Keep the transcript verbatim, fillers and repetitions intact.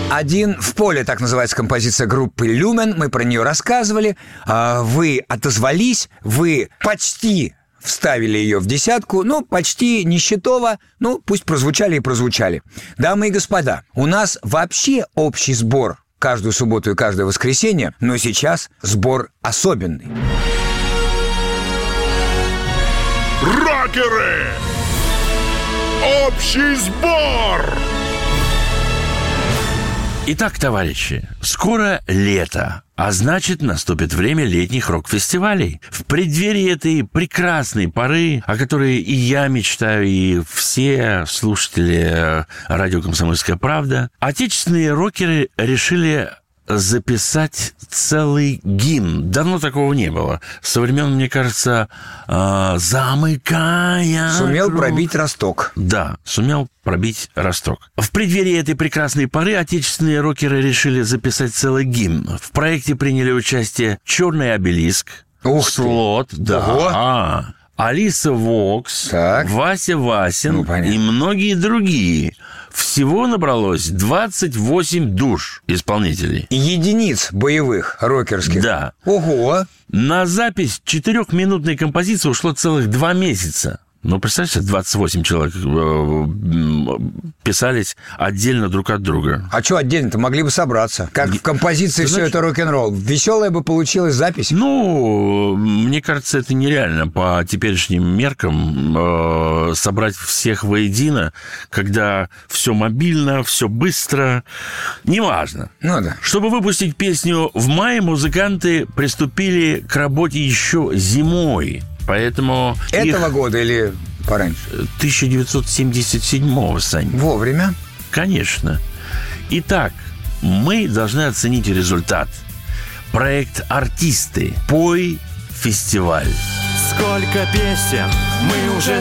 «Один в поле», так называется композиция группы «Люмен». Мы про нее рассказывали. Вы отозвались, вы почти вставили ее в десятку. Ну, почти нищетово. Ну, пусть прозвучали и прозвучали. Дамы и господа, у нас вообще общий сбор каждую субботу и каждое воскресенье, но сейчас сбор особенный. Рокеры! Общий сбор! Итак, товарищи, скоро лето, а значит, наступит время летних рок-фестивалей. В преддверии этой прекрасной поры, о которой и я мечтаю, и все слушатели радио «Комсомольская правда», отечественные рокеры решили записать целый гимн. Давно такого не было. Со времен, мне кажется, э, замыкая... Сумел круг. пробить росток. Да, сумел пробить росток. В преддверии этой прекрасной поры отечественные рокеры решили записать целый гимн. В проекте приняли участие «Черный обелиск», Ух «Слот», ты. да, Ого. Алиса Вокс, Так. Вася Васин Ну, понятно. и многие другие. Всего набралось двадцать восемь душ исполнителей. Единиц боевых рокерских. Да. Ого! На запись четырехминутной композиции ушло целых два месяца. Ну, представьте, двадцать восемь человек писались отдельно друг от друга. А что отдельно-то? Могли бы собраться. Как в композиции Ты все знаешь, это рок-н-ролл. Веселая бы получилась запись. Ну, мне кажется, это нереально по теперешним меркам э, собрать всех воедино, когда все мобильно, все быстро. Неважно. Ну да. Чтобы выпустить песню в мае, музыканты приступили к работе еще зимой. Поэтому Этого их года или пораньше? тысяча девятьсот семьдесят седьмого, Сань. Вовремя. Конечно. Итак, мы должны оценить результат. Проект «Артисты. Пой фестиваль». Сколько песен мы уже